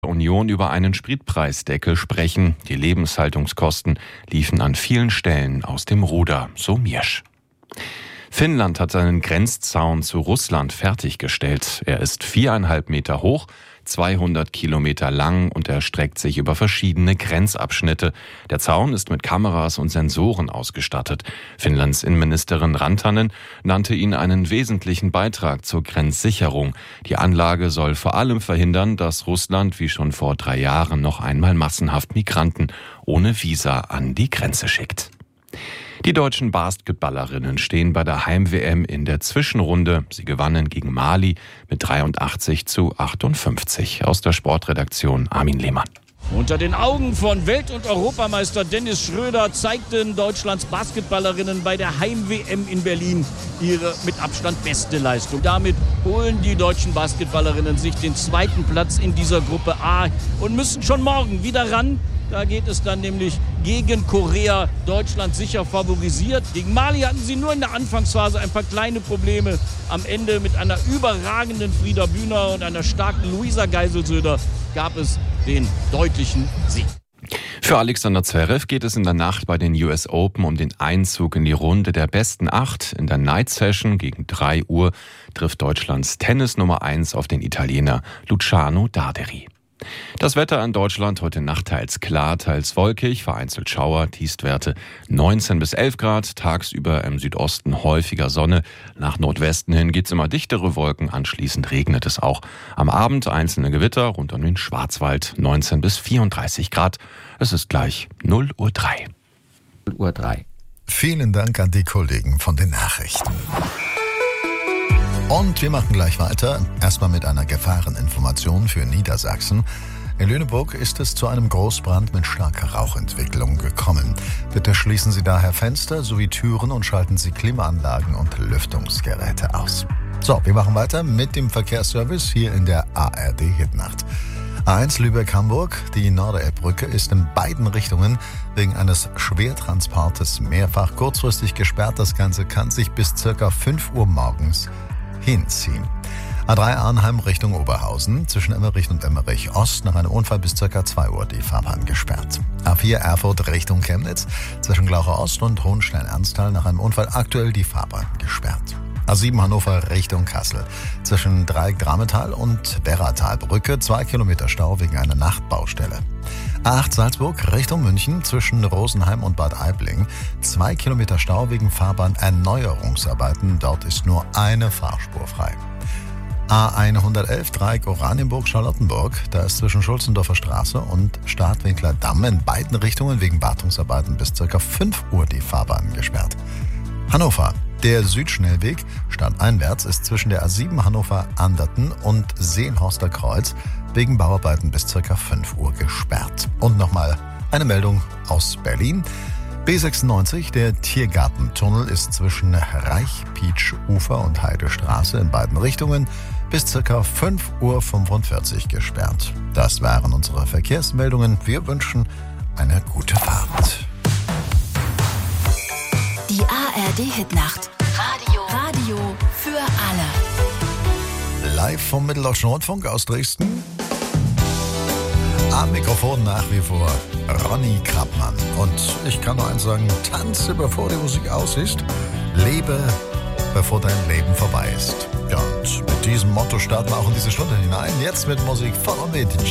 Union über einen Spritpreisdeckel sprechen. Die Lebenshaltungskosten liefen an vielen Stellen aus dem Ruder, so Miersch. Finnland hat seinen Grenzzaun zu Russland fertiggestellt. Er ist 4,5 Meter hoch, 200 Kilometer lang und erstreckt sich über verschiedene Grenzabschnitte. Der Zaun ist mit Kameras und Sensoren ausgestattet. Finnlands Innenministerin Rantanen nannte ihn einen wesentlichen Beitrag zur Grenzsicherung. Die Anlage soll vor allem verhindern, dass Russland wie schon vor 3 Jahren noch einmal massenhaft Migranten ohne Visa an die Grenze schickt. Die deutschen Basketballerinnen stehen bei der Heim-WM in der Zwischenrunde. Sie gewannen gegen Mali mit 83:58. Aus der Sportredaktion Armin Lehmann. Unter den Augen von Welt- und Europameister Dennis Schröder zeigten Deutschlands Basketballerinnen bei der Heim-WM in Berlin ihre mit Abstand beste Leistung. Damit holen die deutschen Basketballerinnen sich den 2. Platz in dieser Gruppe A und müssen schon morgen wieder ran. Da geht es dann nämlich gegen Korea. Deutschland sicher favorisiert. Gegen Mali hatten sie nur in der Anfangsphase ein paar kleine Probleme. Am Ende mit einer überragenden Frieda Bühner und einer starken Luisa Geiselsöder gab es den deutlichen Sieg. Für Alexander Zverev geht es in der Nacht bei den US Open um den Einzug in die Runde der besten 8. In der Night Session gegen 3 Uhr trifft Deutschlands Tennis Nummer 1 auf den Italiener Luciano Darderi. Das Wetter in Deutschland heute Nacht teils klar, teils wolkig, vereinzelt Schauer, Tiefstwerte 19 bis 11 Grad, tagsüber im Südosten häufiger Sonne. Nach Nordwesten hin geht's immer dichtere Wolken, anschließend regnet es auch. Am Abend einzelne Gewitter rund um den Schwarzwald 19 bis 34 Grad. Es ist gleich 0:03 Uhr. Vielen Dank an die Kollegen von den Nachrichten. Und wir machen gleich weiter. Erstmal mit einer Gefahreninformation für Niedersachsen. In Lüneburg ist es zu einem Großbrand mit starker Rauchentwicklung gekommen. Bitte schließen Sie daher Fenster sowie Türen und schalten Sie Klimaanlagen und Lüftungsgeräte aus. So, wir machen weiter mit dem Verkehrsservice hier in der ARD Hitnacht. A1 Lübeck-Hamburg, die Norderelbbrücke ist in beiden Richtungen wegen eines Schwertransportes mehrfach kurzfristig gesperrt. Das Ganze kann sich bis ca. 5 Uhr morgens hinziehen. A3 Arnheim Richtung Oberhausen, zwischen Emmerich und Emmerich Ost nach einem Unfall bis ca. 2 Uhr die Fahrbahn gesperrt. A4 Erfurt Richtung Chemnitz, zwischen Glaucher Ost und Hohenstein-Ernsthal nach einem Unfall aktuell die Fahrbahn gesperrt. A7 Hannover Richtung Kassel, zwischen Dreieck Drametal und Werratalbrücke 2 Kilometer Stau wegen einer Nachtbaustelle. A8 Salzburg Richtung München, zwischen Rosenheim und Bad Aibling 2 Kilometer Stau wegen Fahrbahnerneuerungsarbeiten. Dort ist nur eine Fahrspur frei. A111 Dreieck Oranienburg-Charlottenburg, da ist zwischen Schulzendorfer Straße und Stadtwinkler Damm in beiden Richtungen wegen Wartungsarbeiten bis ca. 5 Uhr die Fahrbahn gesperrt. Hannover. Der Südschnellweg stadteinwärts ist zwischen der A7 Hannover-Anderten und Seelhorster Kreuz wegen Bauarbeiten bis ca. 5 Uhr gesperrt. Und nochmal eine Meldung aus Berlin. B96, der Tiergartentunnel, ist zwischen Reichpietsch-Ufer und Heidestraße in beiden Richtungen bis ca. 5:45 Uhr gesperrt. Das waren unsere Verkehrsmeldungen. Wir wünschen eine gute Fahrt. Die ARD-Hitnacht. Radio für alle. Live vom Mitteldeutschen Rundfunk aus Dresden. Am Mikrofon nach wie vor Ronny Krappmann. Und ich kann nur eins sagen, tanze bevor die Musik aus ist, lebe bevor dein Leben vorbei ist. Ja, und mit diesem Motto starten wir auch in diese Stunde hinein. Jetzt mit Musik von und mit